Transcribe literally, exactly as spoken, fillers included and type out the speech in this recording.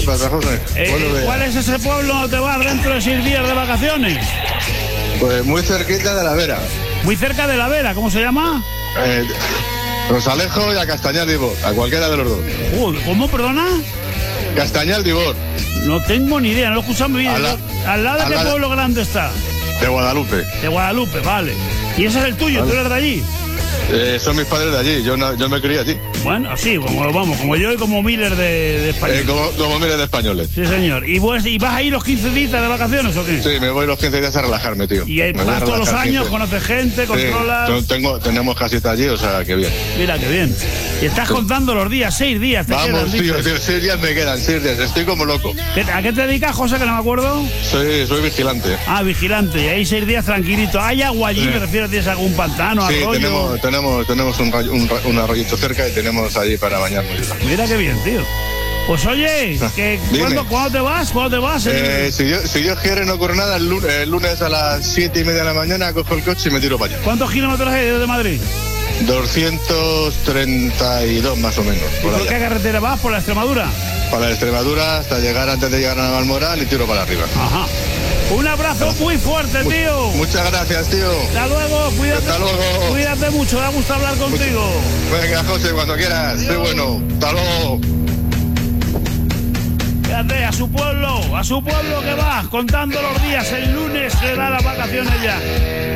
pasa, José? Eh, ¿Cuál es ese pueblo donde te vas dentro de seis días de vacaciones? Pues muy cerquita de La Vera. Muy cerca de La Vera, ¿cómo se llama? Eh, Rosalejo y a Castañal de Ibor, a cualquiera de los dos. Joder, ¿cómo, perdona? Castañal de Ibor. No tengo ni idea, no lo he escuchado muy bien. Al, la, ¿Al lado de al qué la, pueblo grande está? De Guadalupe. De Guadalupe, vale. ¿Y ese es el tuyo? Vale. ¿Tú eres de allí? Eh, son mis padres de allí, yo, no, yo me crié allí. Bueno, sí, como vamos, como yo y como miles de, de españoles. Eh, como, como miles de españoles. Sí, señor. ¿Y, vos, ¿Y vas a ir los quince días de vacaciones o qué? Sí, me voy los quince días a relajarme, tío. ¿Y ahí vas todos los años, quince. Conoces gente, controlas? Sí, tengo, tenemos casita allí, o sea, que bien. Mira, qué bien. Y estás sí. contando los días, seis días te Vamos, quedan, tío, tío, seis días me quedan, seis días, estoy como loco. ¿A qué te dedicas, José, que no me acuerdo? Soy, soy vigilante. Ah, vigilante, y ahí seis días tranquilito. ¿Hay agua allí? Sí. Me refiero, ¿tienes algún pantano, sí, arroyo? Sí, tenemos, tenemos, tenemos un, un, un arroyito cerca y tenemos allí para bañarnos. Mira qué bien, tío. Pues oye, que ¿cuándo, ¿cuándo te vas? ¿Cuándo te vas? Eh, si, Dios, si Dios quiere, no ocurre nada, el lunes, el lunes a las siete y media de la mañana cojo el coche y me tiro para allá. ¿Cuántos kilómetros hay desde Madrid? doscientos treinta y dos más o menos. ¿Por, ¿Por qué carretera vas? ¿Por la Extremadura? Para la Extremadura hasta llegar, antes de llegar a Navalmoral y tiro para arriba. Ajá. Un abrazo muy fuerte, tío. Muchas gracias, tío. Hasta luego, cuídate. Hasta luego. Cuídate mucho, da gusto hablar contigo. Venga, José, cuando quieras. Soy bueno. Hasta luego. Fíjate, a su pueblo, a su pueblo que va, contando los días. El lunes se da las vacaciones ya.